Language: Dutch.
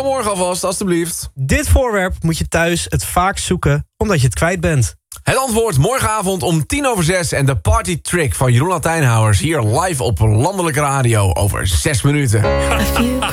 morgen alvast, alstublieft. Dit voorwerp moet je thuis het vaakst zoeken, omdat je het kwijt bent. Het antwoord morgenavond om 6:10 en de Party Trick van Jeroen Latijnhouwers hier live op Landelijke Radio over 6 minuten. A few